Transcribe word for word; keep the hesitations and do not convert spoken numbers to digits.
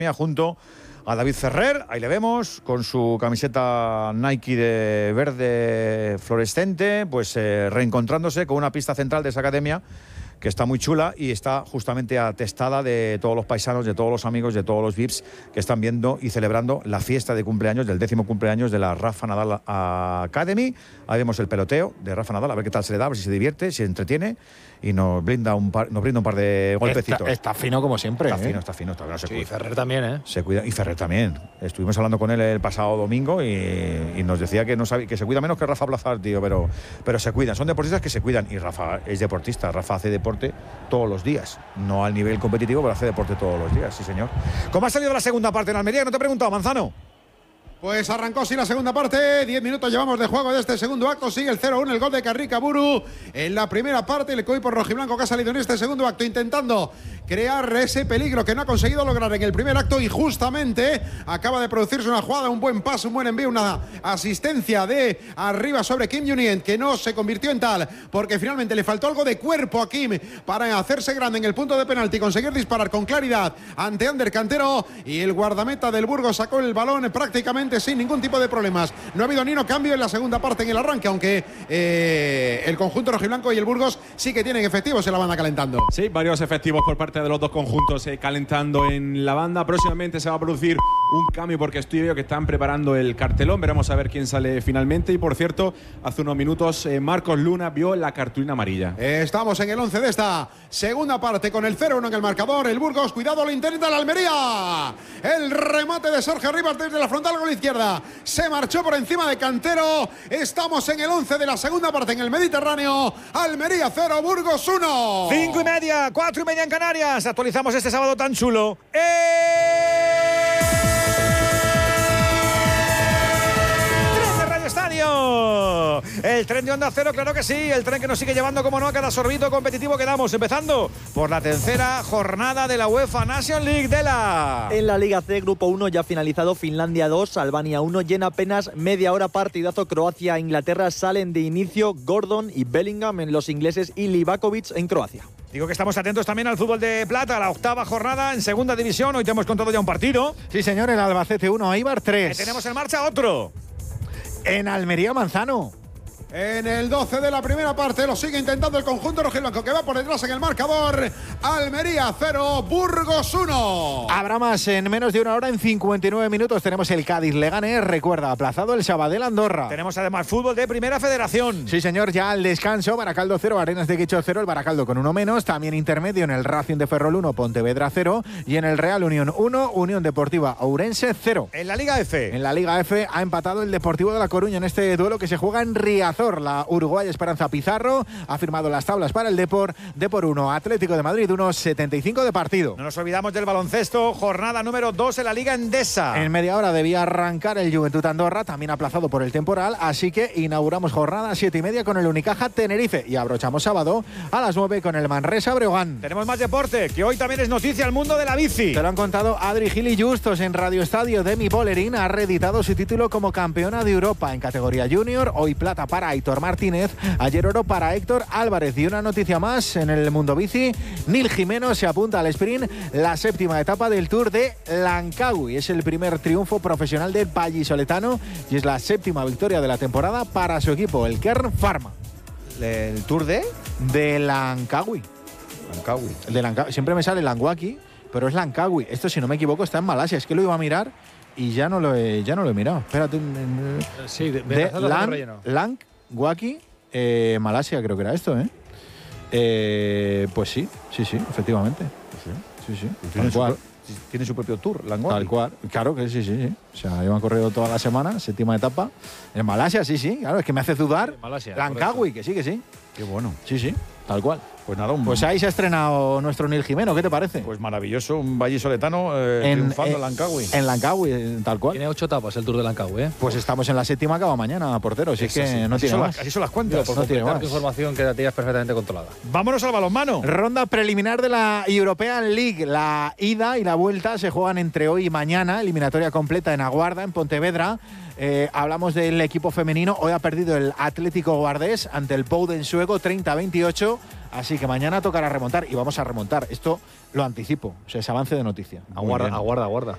junto a David Ferrer, ahí le vemos, con su camiseta Nike de verde fluorescente, pues eh, reencontrándose con una pista central de esa academia que está muy chula y está justamente atestada de todos los paisanos, de todos los amigos, de todos los V I Ps que están viendo y celebrando la fiesta de cumpleaños, del décimo cumpleaños de la Rafa Nadal Academy. Ahí vemos el peloteo de Rafa Nadal, a ver qué tal se le da, a ver si se divierte, si se entretiene y nos brinda un par, nos brinda un par de golpecitos. Está, está fino como siempre. Está ¿eh? fino, está fino. Está, no se sí, cuida. Ferrer también, ¿eh? Se cuida, y Ferrer también. Estuvimos hablando con él el pasado domingo y, y nos decía que no sabe, que se cuida menos que Rafa Plazar, tío, pero, pero se cuidan. Son deportistas que se cuidan y Rafa es deportista. Rafa hace deporte todos los días. No al nivel competitivo, pero hace deporte todos los días, sí señor. ¿Cómo ha salido la segunda parte en Almería? No te he preguntado, Manzano. Pues arrancó sí la segunda parte, diez minutos llevamos de juego de este segundo acto, sigue el cero uno, el gol de Carrica Buru en la primera parte, el equipo rojiblanco que ha salido en este segundo acto intentando crear ese peligro que no ha conseguido lograr en el primer acto y justamente acaba de producirse una jugada, un buen paso, un buen envío, una asistencia de arriba sobre Kim Junien que no se convirtió en tal porque finalmente le faltó algo de cuerpo a Kim para hacerse grande en el punto de penalti y conseguir disparar con claridad ante Ander Cantero y el guardameta del Burgos sacó el balón prácticamente sin ningún tipo de problemas. No ha habido ni uno cambio en la segunda parte en el arranque, aunque eh, el conjunto rojiblanco y el Burgos sí que tienen efectivos en la banda calentando. Sí, varios efectivos por parte de los dos conjuntos eh, calentando en la banda. Próximamente se va a producir un cambio porque estoy viendo que están preparando el cartelón. Veremos a ver quién sale finalmente. Y por cierto, hace unos minutos eh, Marcos Luna vio la cartulina amarilla. Eh, estamos en el once de esta segunda parte con el cero uno en el marcador. El Burgos, cuidado, lo intenta la Almería. El remate de Sergio Rivas desde la frontal con la izquierda. Se marchó por encima de Cantero. Estamos en el once de la segunda parte en el Mediterráneo. Almería cero, Burgos uno. Cinco y media, cuatro y media en Canarias. Actualizamos este sábado tan chulo. ¡Eh! ¡Tren de Radio Estadio! El tren de Onda Cero, claro que sí. El tren que nos sigue llevando, como no, a cada sorbito competitivo que damos. Empezando por la tercera jornada de la UEFA Nation League de la... En la Liga C, Grupo uno ya finalizado, Finlandia dos, Albania uno, y en apenas media hora partidazo Croacia e Inglaterra salen de inicio Gordon y Bellingham en los ingleses y Livakovic en Croacia. Digo que estamos atentos también al fútbol de plata, la octava jornada en segunda división. Hoy te hemos contado ya un partido. Sí, señor, el Albacete uno, Eibar tres. Que tenemos en marcha otro. En Almería Manzano. En el doce de la primera parte lo sigue intentando el conjunto rojiblanco que va por detrás en el marcador. Almería cero, Burgos uno. Habrá más en menos de una hora, en cincuenta y nueve minutos tenemos el Cádiz Leganés, recuerda, aplazado el Sabadell Andorra. Tenemos además fútbol de Primera Federación. Sí, señor, ya al descanso, Baracaldo cero, Arenas de Guicho cero, el Baracaldo con uno menos, también intermedio en el Racing de Ferrol uno, Pontevedra cero y en el Real Unión uno, Unión Deportiva Ourense cero. En la Liga F. En la Liga F ha empatado el Deportivo de La Coruña en este duelo que se juega en Riazor. La uruguaya Esperanza Pizarro ha firmado las tablas para el Depor. Depor uno, Atlético de Madrid uno, setenta y cinco de partido. No nos olvidamos del baloncesto, jornada número dos en la Liga Endesa. En media hora debía arrancar el Juventud Andorra, también aplazado por el temporal, así que inauguramos jornada siete y media con el Unicaja Tenerife y abrochamos sábado a las nueve con el Manresa Breogán. Tenemos más deporte, que hoy también es noticia al mundo de la bici. Te lo han contado Adri Gil y Justos en Radio Estadio. Demi Bollerin ha reeditado su título como campeona de Europa en categoría junior. Hoy plata para Aitor Martínez, ayer oro para Héctor Álvarez. Y una noticia más en el mundo bici, Nil Jimeno se apunta al sprint, la séptima etapa del Tour de Langkawi. Es el primer triunfo profesional del vallisoletano y es la séptima victoria de la temporada para su equipo, el Kern Pharma. ¿El Tour de? De Langkawi. Langkawi. De Langkawi. Siempre me sale Langwaki, pero es Langkawi. Esto, si no me equivoco, está en Malasia. Es que lo iba a mirar y ya no lo he, ya no lo he mirado. Espérate. Sí, de, de, de Lang, Langwaki, eh, Malasia creo que era esto, ¿eh? eh pues sí, sí, sí, efectivamente. Sí, sí. sí. Tal cual. Tiene su propio tour, Langwaki. Tal cual. Claro que sí, sí, sí. O sea, yo me he corrido toda la semana, séptima etapa. En Malasia, sí, sí. Claro, es que me hace dudar. Malasia. Langkawi, que sí, que sí. Qué bueno. Sí, sí, tal cual. Pues nada, un... Pues ahí se ha estrenado nuestro Nil Jimeno, ¿qué te parece? Pues maravilloso, un vallisoletano eh, en, triunfando en, en Langkawi. En Langkawi, tal cual. Tiene ocho etapas el Tour de Langkawi, ¿eh? Pues estamos en la séptima, acaba mañana, portero, así es que sí, no tiene más. Las, así son las cuentas. Por no tiene más. información que la tienes perfectamente controlada. Vámonos al balonmano. Ronda preliminar de la European League. La ida y la vuelta se juegan entre hoy y mañana. Eliminatoria completa en Aguarda, en Pontevedra. Eh, hablamos del equipo femenino. Hoy ha perdido el Atlético Guardés ante el Bouden sueco, treinta a veintiocho. Así que mañana tocará remontar y vamos a remontar. Esto lo anticipo, o sea, es avance de noticia. Aguarda, aguarda, aguarda.